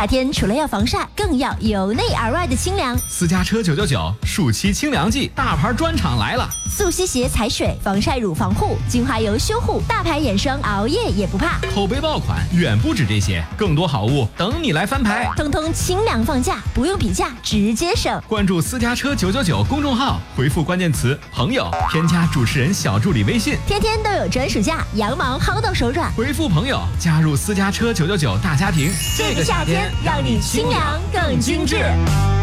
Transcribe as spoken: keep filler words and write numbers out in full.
夏天除了要防晒，更要由内而外的清凉。 私家车九九九暑期清凉季，大牌专场来了！ 速吸鞋踩水，防晒乳防护，精华油修护，大牌眼霜熬夜也不怕。 口碑爆款远不止这些，更多好物等你来翻牌。 通通清凉放价，不用比价，直接省。 关注私家车九九九公众号，回复关键词朋友，添加主持人小助理微信， 天天都有专属价，羊毛薅到手软。 回复朋友，加入私家车九九九大家庭。 这个夏天让你清凉更精致。